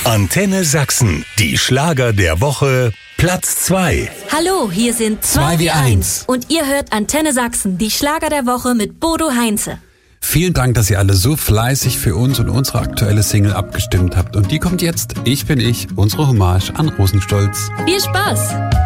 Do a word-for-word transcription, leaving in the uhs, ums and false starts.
Antenne Sachsen, die Schlager der Woche, Platz zwei. Hallo, hier sind zwei wie eins. Und ihr hört Antenne Sachsen, die Schlager der Woche mit Bodo Heinze. Vielen Dank, dass ihr alle so fleißig für uns und unsere aktuelle Single abgestimmt habt. Und die kommt jetzt. Ich bin ich, unsere Hommage an Rosenstolz. Viel Spaß!